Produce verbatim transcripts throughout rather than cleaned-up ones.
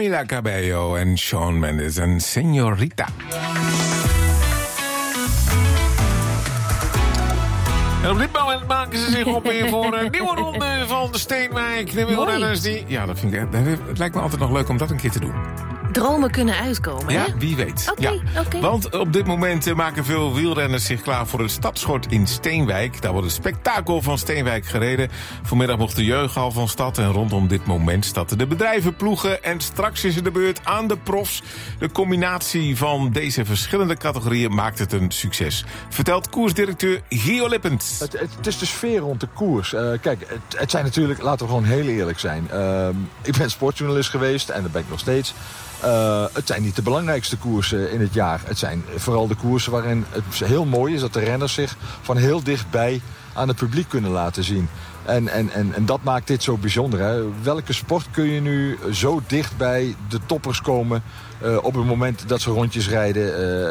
Camila Cabello en Shawn Mendes en Señorita. En op dit moment maken ze zich op weer voor een nieuwe ronde van de Steenwijk. De wielrenners die... Ja, dat vind ik, het lijkt me altijd nog leuk om dat een keer te doen. Dromen kunnen uitkomen, ja, hè? Wie weet. Oké, okay, ja. okay. Want op dit moment maken veel wielrenners zich klaar voor het Stadschort in Steenwijk. Daar wordt het spektakel van Steenwijk gereden. Vanmiddag mocht de jeugdhal van stad en rondom dit moment starten de bedrijven ploegen. En straks is het de beurt aan de profs. De combinatie van deze verschillende categorieën maakt het een succes. Vertelt koersdirecteur Gio Lippens. Het, het, het is de sfeer rond de koers. Uh, kijk, het, het zijn natuurlijk, laten we gewoon heel eerlijk zijn. Uh, ik ben sportjournalist geweest en dat ben ik nog steeds. Uh, het zijn niet de belangrijkste koersen in het jaar. Het zijn vooral de koersen waarin het heel mooi is dat de renners zich van heel dichtbij aan het publiek kunnen laten zien. En, en, en, en dat maakt dit zo bijzonder. Hè? Welke sport kun je nu zo dicht bij de toppers komen uh, op het moment dat ze rondjes rijden?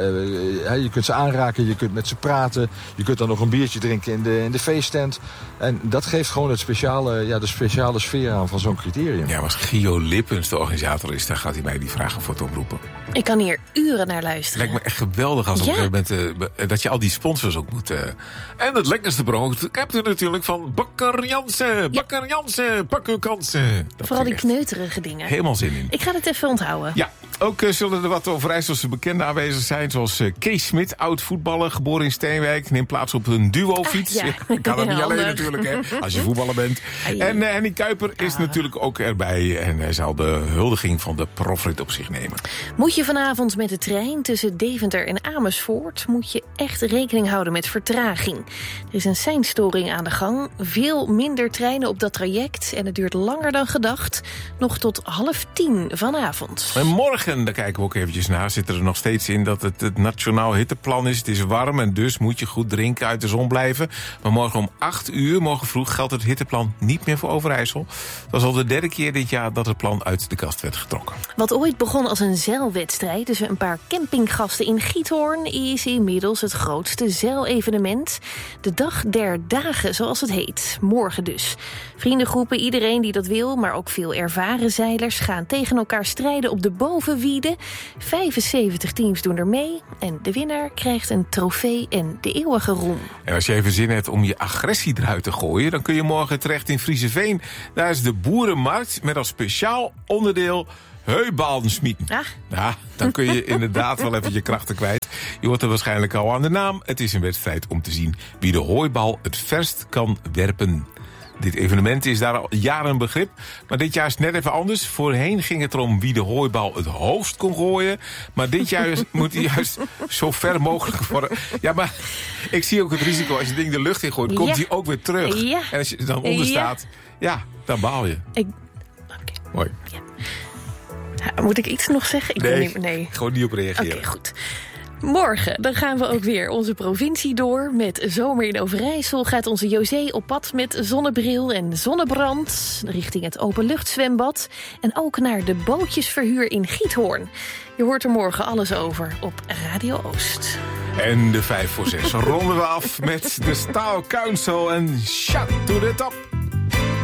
Uh, uh, je kunt ze aanraken, je kunt met ze praten. Je kunt dan nog een biertje drinken in de, in de feesttent. En dat geeft gewoon het speciale, ja, de speciale sfeer aan van zo'n criterium. Ja, als Gio Lippens de organisator is, dan gaat hij mij die vragen voor het oproepen. Ik kan hier uren naar luisteren. Lijkt me echt geweldig als op ja. een gegeven moment uh, dat je al die sponsors ook moet. Uh, en het lekkerste brood hebt u natuurlijk van Bakker Jansen. Bakker Jansen, pak uw kansen. Dat Vooral die kneuterige dingen. Helemaal zin in. Ik ga het even onthouden. Ja, ook uh, zullen er wat Overijsselse bekenden aanwezig zijn. Zoals uh, Kees Smit, oud voetballer, geboren in Steenwijk. Neemt plaats op een duo-fiets. Ah, ja. Kan dat niet Handig. alleen natuurlijk, hè, als je voetballer bent. Ah, ja. En uh, Henny Kuiper is ah. natuurlijk ook erbij. En hij zal de huldiging van de profrit op zich nemen. Moet je vanavond met de trein tussen Deventer en Amersfoort, moet je echt rekening houden met vertraging. Er is een seinstoring aan de gang. Veel minder treinen op dat traject. En het duurt langer dan gedacht. Nog tot half tien vanavond. En morgen, daar kijken we ook eventjes naar, zit er nog steeds in dat het het nationaal hitteplan is. Het is warm en dus moet je goed drinken, uit de zon blijven. Maar morgen om acht uur, morgen vroeg, geldt het hitteplan niet meer voor Overijssel. Het was al de derde keer dit jaar dat het plan uit de kast werd getrokken. Wat ooit begon als een zeilwedstrijd tussen een paar campinggasten in Giethoorn is inmiddels het grootste zeilevenement. De dag der dagen, zoals het heet. Morgen dus. Vriendengroepen, iedereen die dat wil, maar ook veel ervaren zeilers gaan tegen elkaar strijden op de bovenwieden. vijfenzeventig teams doen er mee en de winnaar krijgt een trofee en de eeuwige roem. En als je even zin hebt om je agressie eruit te gooien, dan kun je morgen terecht in Frieseveen. Daar is de boerenmarkt met als speciaal onderdeel heuballen smieten. Ah. Ja, dan kun je inderdaad wel even je krachten kwijt. Je hoort er waarschijnlijk al aan de naam. Het is een wedstrijd om te zien wie de hooibal het verst kan werpen. Dit evenement is daar al jaren een begrip. Maar dit jaar is het net even anders. Voorheen ging het erom wie de hooibal het hoogst kon gooien. Maar dit jaar moet hij juist zo ver mogelijk worden. Ja, maar ik zie ook het risico. Als je het ding de lucht in gooit, komt hij ja. ook weer terug. Ja. En als je er dan onder staat, ja, ja dan baal je. Ik... Okay. Mooi. Ja. Ja, moet ik iets nog zeggen? Ik nee, wil niet... nee, gewoon niet op reageren. Oké, okay, goed. Morgen dan gaan we ook weer onze provincie door. Met Zomer in Overijssel gaat onze José op pad met zonnebril en zonnebrand richting het openluchtzwembad. En ook naar de bootjesverhuur in Giethoorn. Je hoort er morgen alles over op Radio Oost. En de vijf voor zes ronden we af met de Staal Council en Shut to the Top.